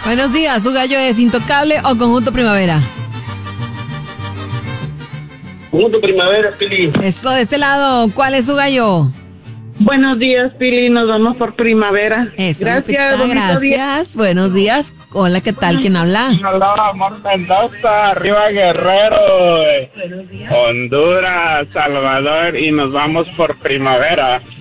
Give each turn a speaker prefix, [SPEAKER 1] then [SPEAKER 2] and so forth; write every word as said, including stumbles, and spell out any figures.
[SPEAKER 1] Buenos días, ¿su gallo es Intocable o Conjunto Primavera?
[SPEAKER 2] Conjunto Primavera, Pili.
[SPEAKER 1] Eso, de este lado, ¿cuál es su gallo?
[SPEAKER 3] Buenos días, Pili, nos vamos por Primavera.
[SPEAKER 1] Eso,
[SPEAKER 3] gracias,
[SPEAKER 1] Lupita, gracias. Día. Buenos días. Hola, ¿qué tal? ¿Quién habla?
[SPEAKER 2] Hola, amor Mendoza, arriba Guerrero, Honduras, Salvador, y nos vamos por Primavera.